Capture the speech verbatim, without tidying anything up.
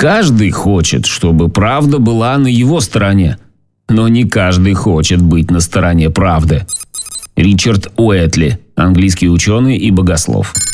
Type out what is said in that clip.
Каждый хочет, чтобы правда была на его стороне, но не каждый хочет быть на стороне правды. Ричард Уэтли, английский ученый и богослов.